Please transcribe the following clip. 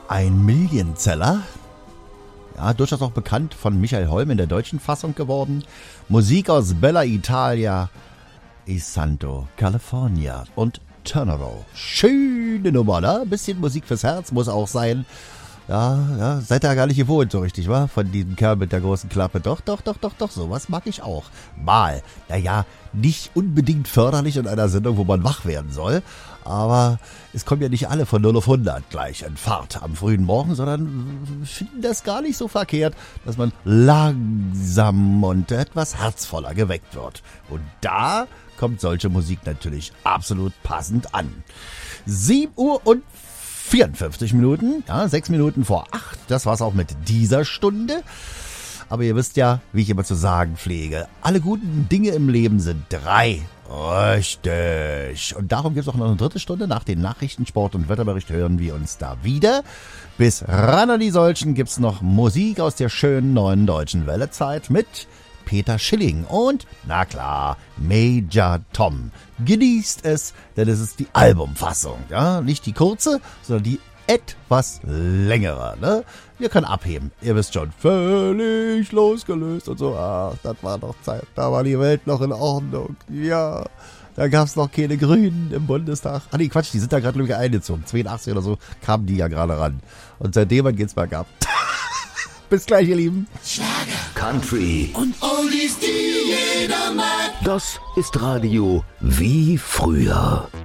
Ein Millionseller. Ja, durchaus auch bekannt von Michael Holm in der deutschen Fassung geworden. Musik aus Bella Italia, I Santo, California und Turnerò. Schöne Nummer, ne? Bisschen Musik fürs Herz muss auch sein. Ja, seid ihr gar nicht gewohnt so richtig, wa? Von diesem Kerl mit der großen Klappe. Doch, sowas mag ich auch. Mal. Naja, nicht unbedingt förderlich in einer Sendung, wo man wach werden soll. Aber es kommen ja nicht alle von 0 auf 100 gleich in Fahrt am frühen Morgen, sondern finden das gar nicht so verkehrt, dass man langsam und etwas herzvoller geweckt wird. Und da kommt solche Musik natürlich absolut passend an. 7 Uhr und 54 Minuten, ja, 6 Minuten vor 8, das war's auch mit dieser Stunde. Aber ihr wisst ja, wie ich immer zu sagen pflege, alle guten Dinge im Leben sind 3. Richtig. Und darum gibt's auch noch eine dritte Stunde. Nach den Nachrichten, Sport und Wetterbericht hören wir uns da wieder. Bis ran an die Solchen gibt's noch Musik aus der schönen neuen deutschen Wellezeit mit Peter Schilling und, na klar, Major Tom. Genießt es, denn es ist die Albumfassung. Ja, nicht die kurze, sondern die etwas längere. Ne? Ihr könnt abheben. Ihr wisst schon, völlig losgelöst und so. Ach, das war doch Zeit. Da war die Welt noch in Ordnung. Ja, da gab's noch keine Grünen im Bundestag. Ah nee, Quatsch, die sind da gerade irgendwie eingezogen. 82 oder so kamen die ja gerade ran. Und seitdem geht's bergab. Bis gleich, ihr Lieben. Schlager, Country und Oldies, die jeder mag. Das ist Radio wie früher.